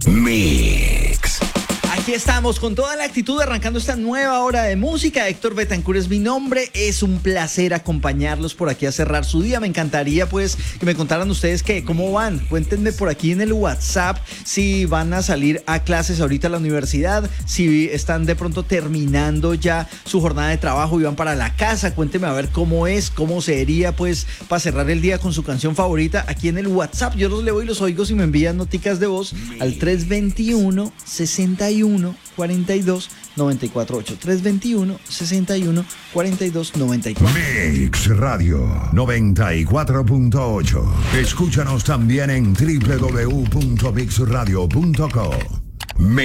Mix. Aquí estamos con toda la actitud arrancando esta nueva hora de música. Héctor Betancur es mi nombre. Es un placer acompañarlos por aquí a cerrar su día. Me encantaría pues que me contaran ustedes cómo van. Cuéntenme por aquí en el WhatsApp si van a salir a clases ahorita a la universidad, si están de pronto terminando ya su jornada de trabajo y van para la casa. Cuéntenme a ver cómo sería pues para cerrar el día con su canción favorita aquí en el WhatsApp. Yo los leo y los oigo si me envían noticas de voz al 321 61 42 94 8 321 61 42 94. Mix Radio 94.8. Escúchanos también en www.mixradio.co.